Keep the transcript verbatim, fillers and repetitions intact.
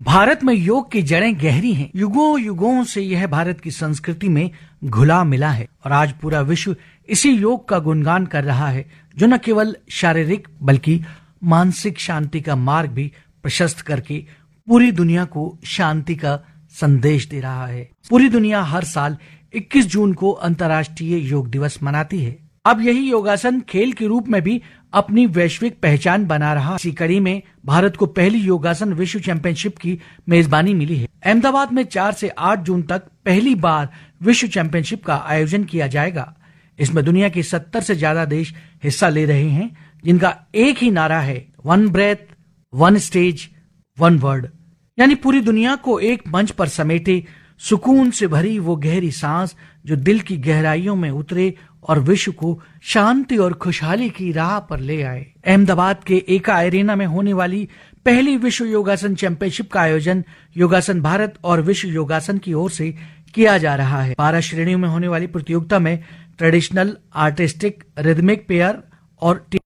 भारत में योग की जड़ें गहरी हैं। युगों युगों से यह भारत की संस्कृति में घुला मिला है और आज पूरा विश्व इसी योग का गुणगान कर रहा है, जो न केवल शारीरिक बल्कि मानसिक शांति का मार्ग भी प्रशस्त करके पूरी दुनिया को शांति का संदेश दे रहा है। पूरी दुनिया हर साल इक्कीस जून को अंतर्राष्ट्रीय योग दिवस मनाती है। अब यही योगासन खेल के रूप में भी अपनी वैश्विक पहचान बना रहा। इसी कड़ी में भारत को पहली योगासन विश्व चैंपियनशिप की मेजबानी मिली है। अहमदाबाद में चार से आठ जून तक पहली बार विश्व चैंपियनशिप का आयोजन किया जाएगा। इसमें दुनिया के सत्तर से ज्यादा देश हिस्सा ले रहे हैं, जिनका एक ही नारा है, one breath one stage one world, यानी पूरी दुनिया को एक मंच पर समेटे सुकून से भरी वो गहरी सांस जो दिल की गहराइयों में उतरे और विश्व को शांति और खुशहाली की राह पर ले आए। अहमदाबाद के एका एरेना में होने वाली पहली विश्व योगासन चैंपियनशिप का आयोजन योगासन भारत और विश्व योगासन की ओर से किया जा रहा है। बारह श्रेणियों में होने वाली प्रतियोगिता में ट्रेडिशनल, आर्टिस्टिक, रिदमिक पेयर और